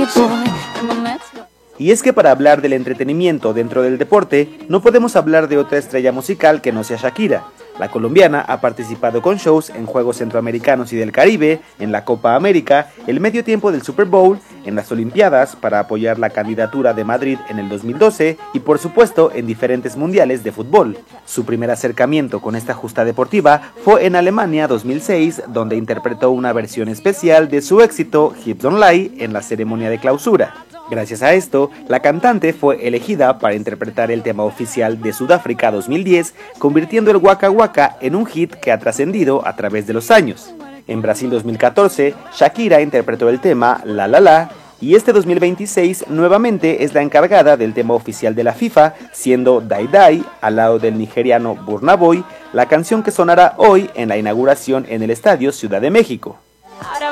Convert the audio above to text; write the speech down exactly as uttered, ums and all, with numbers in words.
Y es que para hablar del entretenimiento dentro del deporte, no podemos hablar de otra estrella musical que no sea Shakira. La colombiana ha participado con shows en Juegos Centroamericanos y del Caribe, en la Copa América, el medio tiempo del Super Bowl, en las Olimpiadas para apoyar la candidatura de Madrid en el dos mil doce y por supuesto en diferentes mundiales de fútbol. Su primer acercamiento con esta justa deportiva fue en Alemania dos mil seis, donde interpretó una versión especial de su éxito Hips Don't Lie en la ceremonia de clausura. Gracias a esto, la cantante fue elegida para interpretar el tema oficial de Sudáfrica dos mil diez, convirtiendo el Waka Waka en un hit que ha trascendido a través de los años. En Brasil dos mil catorce, Shakira interpretó el tema La La La, y este dos mil veintiséis nuevamente es la encargada del tema oficial de la FIFA, siendo Dai Dai, al lado del nigeriano Burna Boy, la canción que sonará hoy en la inauguración en el Estadio Ciudad de México.